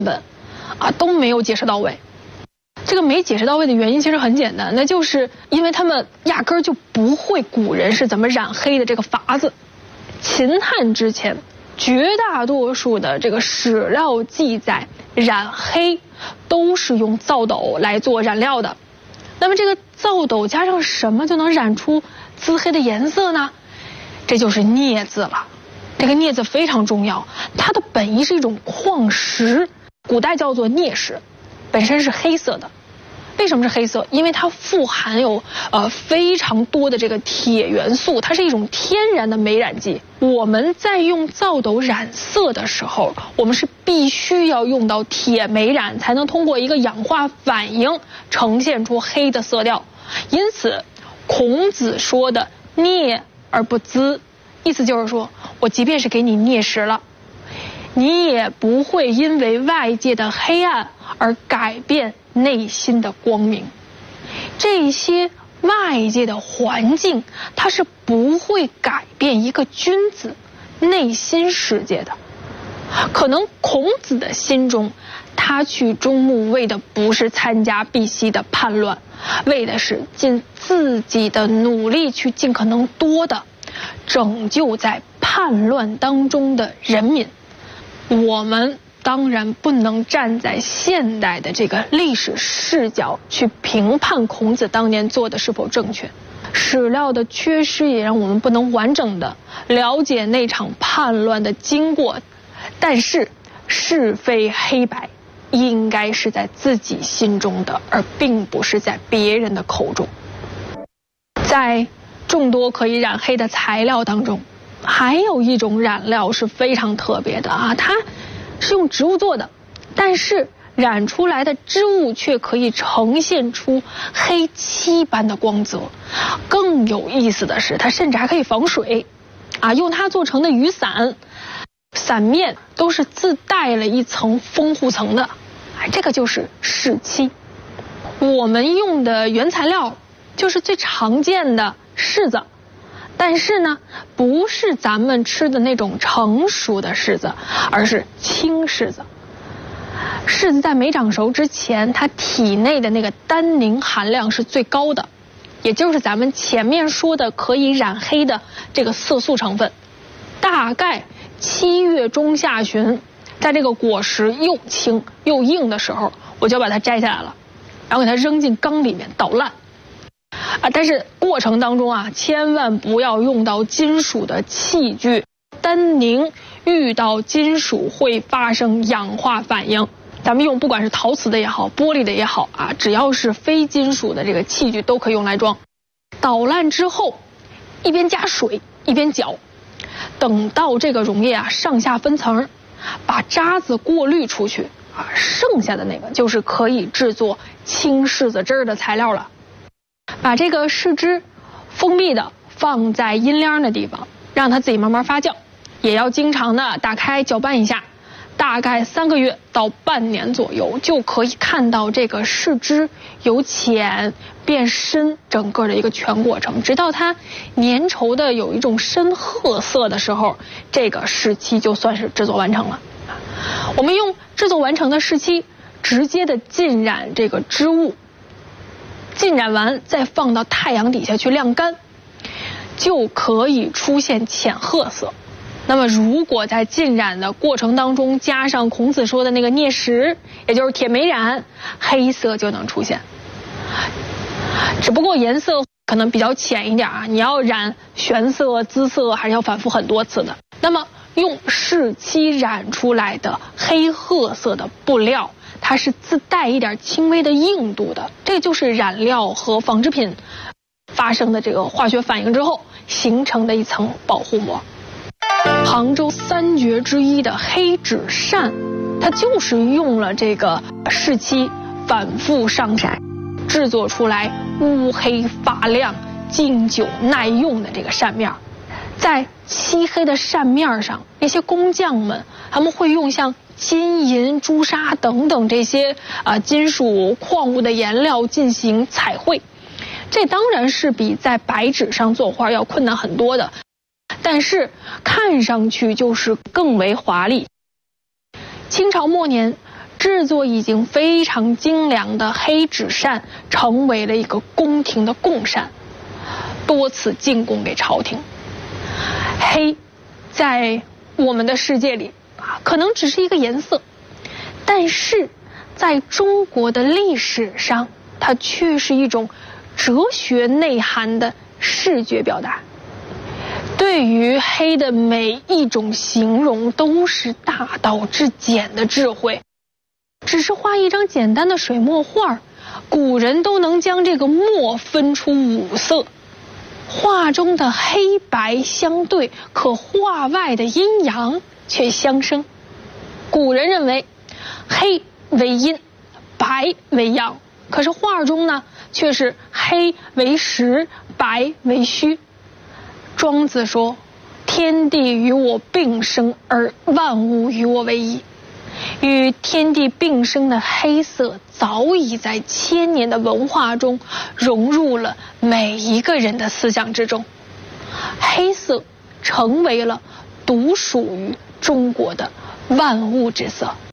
本都没有解释到位。这个没解释到位的原因其实很简单，那就是因为他们压根儿就不会古人是怎么染黑的这个法子。秦汉之前，绝大多数的这个史料记载染黑都是用皂斗来做染料的。那么这个皂斗加上什么就能染出黢黑的颜色呢？这就是镍子了。这个镍子非常重要，它的本意是一种矿石，古代叫做镍石，本身是黑色的。为什么是黑色？因为它富含有非常多的这个铁元素，它是一种天然的美染剂。我们在用皂斗染色的时候，我们是必须要用到铁美染，才能通过一个氧化反应呈现出黑的色调。因此，孔子说的“镍而不黢”，意思就是说，我即便是给你镍石了，你也不会因为外界的黑暗而改变内心的光明。这些外界的环境，它是不会改变一个君子内心世界的。可能孔子的心中，他去中牧为的不是参加毕溪的叛乱，为的是尽自己的努力去尽可能多的拯救在叛乱当中的人民。我们当然不能站在现代的这个历史视角去评判孔子当年做的是否正确。史料的缺失也让我们不能完整的了解那场叛乱的经过，但是是非黑白应该是在自己心中的，而并不是在别人的口中。在众多可以染黑的材料当中，还有一种染料是非常特别的它是用植物做的，但是染出来的织物却可以呈现出黑漆般的光泽。更有意思的是，它甚至还可以防水用它做成的雨伞，伞面都是自带了一层封护层的，这个就是柿漆。我们用的原材料就是最常见的柿子，但是呢，不是咱们吃的那种成熟的柿子，而是青柿子。柿子在没长熟之前，它体内的那个单宁含量是最高的，也就是咱们前面说的可以染黑的这个色素成分。大概7月中下旬，在这个果实又青又硬的时候，我就把它摘下来了，然后给它扔进缸里面捣烂。但是过程当中千万不要用到金属的器具，单宁遇到金属会发生氧化反应。咱们用不管是陶瓷的也好，玻璃的也好只要是非金属的这个器具都可以用来装。捣烂之后，一边加水一边搅，等到这个溶液上下分层，把渣子过滤出去剩下的那个就是可以制作青柿子汁的材料了。把这个柿汁封闭的放在阴凉的地方，让它自己慢慢发酵，也要经常的打开搅拌一下，大概3个月到半年左右，就可以看到这个柿汁由浅变深整个的一个全过程，直到它粘稠的有一种深褐色的时候，这个柿漆就算是制作完成了。我们用制作完成的柿漆直接的浸染这个织物，浸染完再放到太阳底下去晾干，就可以出现浅褐色。那么如果在浸染的过程当中加上孔子说的那个镍石，也就是铁美染，黑色就能出现。只不过颜色可能比较浅一点你要染玄色姿色还是要反复很多次的。那么用柿漆染出来的黑褐色的布料，它是自带一点轻微的硬度的，这就是染料和纺织品发生的这个化学反应之后形成的一层保护膜。杭州3绝之一的黑纸扇，它就是用了这个柿漆反复上色制作出来乌黑发亮、经久耐用的这个扇面。在漆黑的扇面上，那些工匠们他们会用像金银朱砂等等这些金属矿物的颜料进行彩绘，这当然是比在白纸上作画要困难很多的，但是看上去就是更为华丽。清朝末年， 制作已经非常精良的黑纸扇成为了一个宫廷的贡扇，多次进贡给朝廷。黑在我们的世界里可能只是一个颜色，但是在中国的历史上，它却是一种哲学内涵的视觉表达。对于黑的每一种形容都是大道至简的智慧。只是画一张简单的水墨画，古人都能将这个墨分出5色，画中的黑白相对，可画外的阴阳却相生。古人认为黑为阴，白为阳，可是画中呢却是黑为实，白为虚。庄子说，天地与我并生，而万物与我为一。与天地并生的黑色早已在千年的文化中融入了每一个人的思想之中，黑色成为了独属于中国的万物之色。